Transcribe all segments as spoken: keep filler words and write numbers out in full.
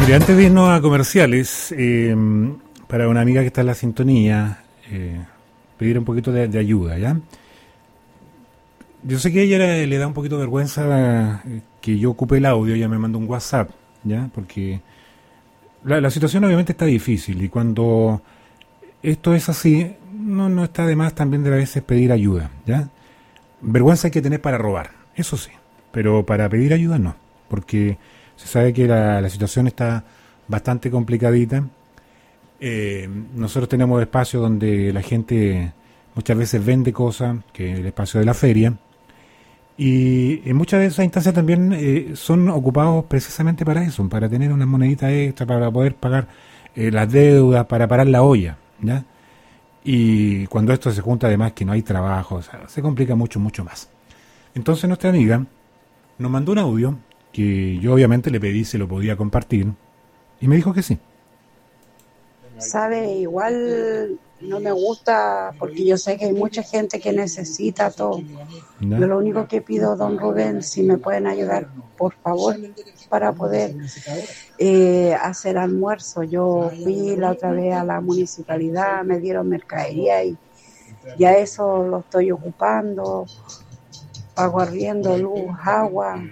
Mire, antes de irnos a comerciales, eh, para una amiga que está en la sintonía, eh, pedir un poquito de, de ayuda, ¿ya? Yo sé que a ella le, le da un poquito de vergüenza eh, que yo ocupe el audio, ella me manda un WhatsApp, ¿ya? Porque la, la situación obviamente está difícil y cuando esto es así, no, no está de más también de a veces pedir ayuda, ¿ya? Vergüenza hay que tener para robar, eso sí, pero para pedir ayuda no, porque se sabe que la, la situación está bastante complicadita. Eh, nosotros tenemos espacios donde la gente muchas veces vende cosas, que es el espacio de la feria, y en muchas de esas instancias también eh, son ocupados precisamente para eso, para tener una monedita extra, para poder pagar eh, las deudas, para parar la olla, ¿ya? Y cuando esto se junta además que no hay trabajo, o sea, se complica mucho, mucho más. Entonces nuestra amiga nos mandó un audio que yo obviamente le pedí si lo podía compartir y me dijo que sí. Sabe, igual no me gusta porque yo sé que hay mucha gente que necesita todo. ¿Ya? Yo lo único que pido, don Rubén, si me pueden ayudar, por favor, para poder eh, hacer almuerzo. Yo fui la otra vez a la municipalidad, me dieron mercadería y ya eso lo estoy ocupando. Pago arriendo, luz, agua.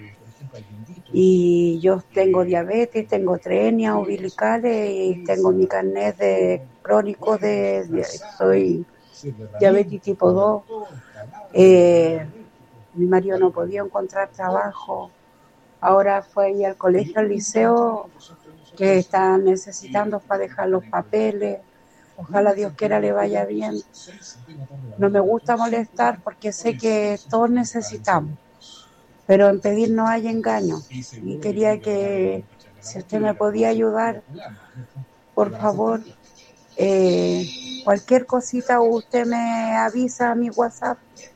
Y yo tengo diabetes, tengo tres hernias umbilicales y tengo mi carnet de crónico de, de soy diabetes tipo dos. Eh, mi marido no podía encontrar trabajo. Ahora fue ahí al colegio, al liceo, que está necesitando para dejar los papeles. Ojalá Dios quiera le vaya bien. No me gusta molestar porque sé que todos necesitamos, pero en pedir no hay engaño. Y quería que, si usted me podía ayudar, por favor, eh, cualquier cosita usted me avisa a mi WhatsApp,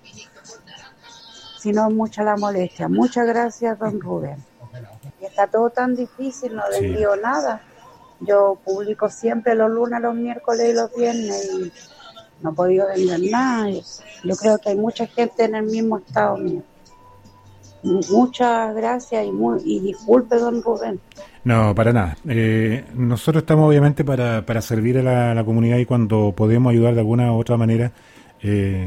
si no es mucha la molestia. Muchas gracias, don Rubén. Y está todo tan difícil, no Sí. vendió nada. Yo publico siempre los lunes, los miércoles y los viernes y no he podido vender nada. Yo creo que hay mucha gente en el mismo estado mío. Muchas gracias y, muy, y disculpe, don Rubén. No, para nada. Eh, nosotros estamos obviamente para, para servir a la, a la comunidad y cuando podemos ayudar de alguna u otra manera, eh,